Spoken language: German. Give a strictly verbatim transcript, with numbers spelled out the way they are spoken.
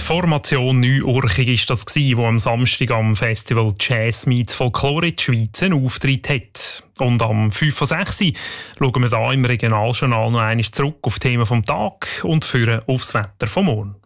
Formation Neuurchig war das, die am Samstag am Festival Jazz meets Folklore in die Schweiz einen Auftritt hat. Und am fünf vor sechs schauen wir hier im Regionaljournal noch einmal zurück auf die Themen vom Tag und führen aufs Wetter vom Morgen.